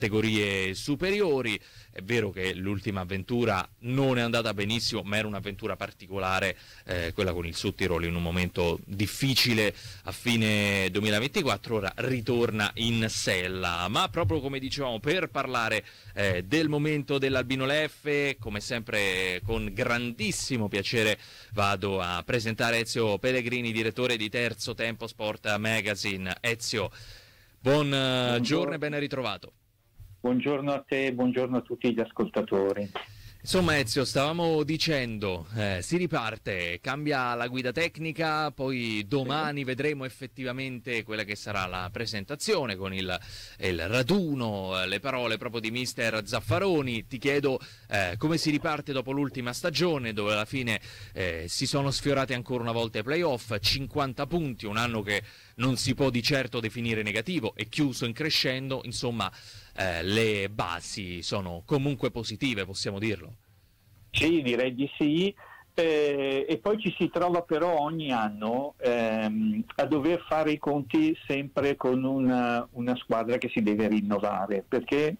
categorie superiori. È vero che l'ultima avventura non è andata benissimo, ma era un'avventura particolare, quella con il Südtirol, in un momento difficile a fine 2024. Ora ritorna in sella, ma proprio come dicevamo, per parlare del momento dell'Albino Leffe, come sempre con grandissimo piacere vado a presentare Ezio Pellegrini, direttore di Terzo Tempo Sport Magazine. Ezio, buongiorno e ben ritrovato. Buongiorno a te, buongiorno a tutti gli ascoltatori. Insomma, Ezio, stavamo dicendo, si riparte, cambia la guida tecnica, poi domani vedremo effettivamente quella che sarà la presentazione con il raduno, le parole proprio di mister Zaffaroni. Ti chiedo come si riparte dopo l'ultima stagione, dove alla fine si sono sfiorati ancora una volta i playoff, 50 punti, un anno che non si può di certo definire negativo, è chiuso in crescendo, insomma le basi sono comunque positive, possiamo dirlo. Sì, direi di sì, e poi ci si trova però ogni anno a dover fare i conti sempre con una squadra che si deve rinnovare, perché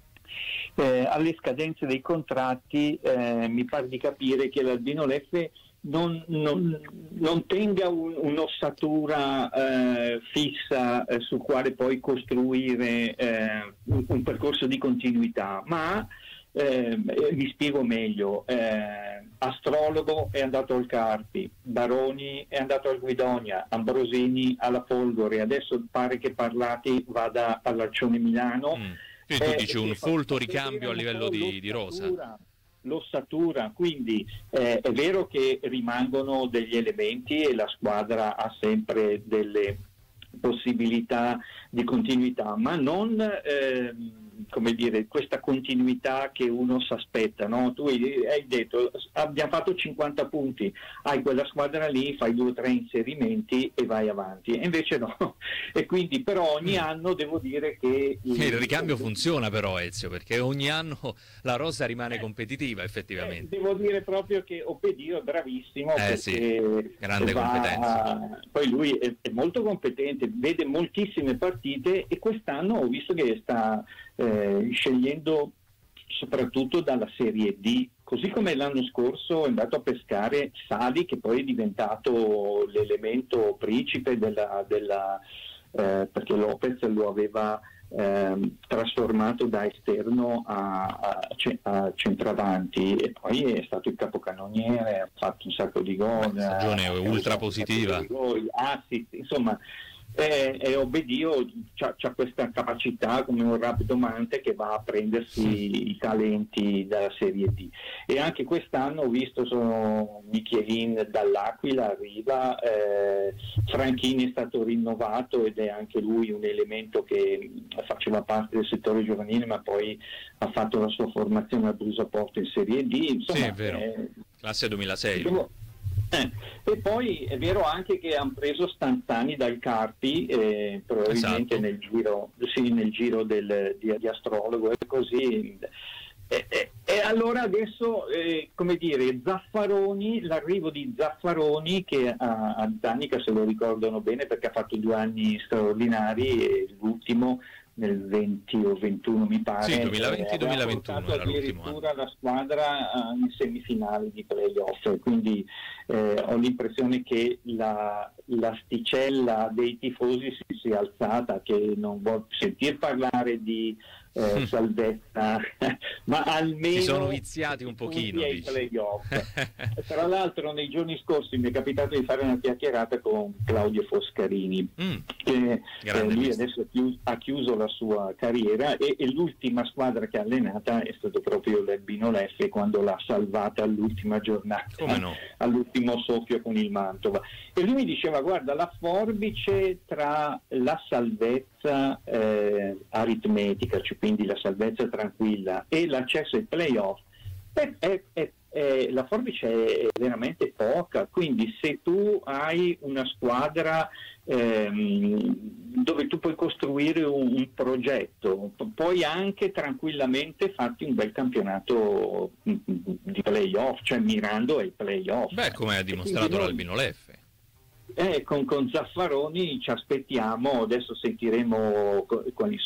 alle scadenze dei contratti mi pare di capire che l'Albino Leffe non tenga un'ossatura fissa su quale poi costruire un percorso di continuità, ma vi spiego meglio. Astrologo è andato al Carpi, Baroni è andato al Guidonia, Ambrosini alla Folgore, adesso pare che Parlati vada all'Arcione Milano. Quindi tu dici un folto ricambio a livello di rosa. L'ossatura, quindi è vero che rimangono degli elementi e la squadra ha sempre delle possibilità di continuità, ma non come dire, questa continuità che uno si aspetta, no? Tu hai detto abbiamo fatto 50 punti, hai quella squadra lì, fai 2 o 3 inserimenti e vai avanti, e invece no. E quindi però ogni anno devo dire che il ricambio funziona però, Ezio, perché ogni anno la rosa rimane competitiva effettivamente. Devo dire proprio che Opedio è bravissimo, sì, grande competenza. Poi lui è molto competente, vede moltissime partite e quest'anno ho visto che sta scegliendo soprattutto dalla Serie D, così come l'anno scorso è andato a pescare Sali, che poi è diventato l'elemento principe perché Lopez lo aveva trasformato da esterno a centravanti, e poi è stato il capocannoniere, ha fatto un sacco di gol, stagione ultra positiva. Assist, insomma. E Obedio c'ha questa capacità come un rapido mante che va a prendersi i talenti dalla Serie D, e anche quest'anno ho visto Michelin dall'Aquila arriva, Franchini è stato rinnovato ed è anche lui un elemento che faceva parte del settore giovanile, ma poi ha fatto la sua formazione al Brusaporto in Serie D, insomma, sì, è vero. Classe 2006. E poi è vero anche che hanno preso Stanzani dal Carpi, probabilmente esatto. nel giro di Astrologo e così. E allora adesso, come dire, Zaffaroni, l'arrivo di Zaffaroni, che a Zanica se lo ricordano bene perché ha fatto 2 anni straordinari, e l'ultimo nel 20 o 21 mi pare, sì, 2020-2021 era l'ultimo anno. Addirittura la squadra in semifinale di playoff, quindi ho l'impressione che l'asticella dei tifosi si sia alzata, che non vuol sentir parlare di salvezza, ma almeno si sono viziati un pochino ai playoff. Tra l'altro nei giorni scorsi mi è capitato di fare una chiacchierata con Claudio Foscarini, che lui adesso ha chiuso la sua carriera, e l'ultima squadra che ha allenata è stato proprio l'Albino Leffe, quando l'ha salvata all'ultima giornata, all'ultimo soffio con il Mantova, e lui mi diceva: guarda, la forbice tra la salvezza aritmetica, cioè quindi la salvezza tranquilla, e l'accesso ai playoff la forbice è veramente poca, quindi se tu hai una squadra dove tu puoi costruire un progetto, puoi anche tranquillamente farti un bel campionato di playoff, cioè mirando ai playoff. Beh, come ha dimostrato l'Albino Leffe. Con Zaffaroni ci aspettiamo, adesso sentiremo quali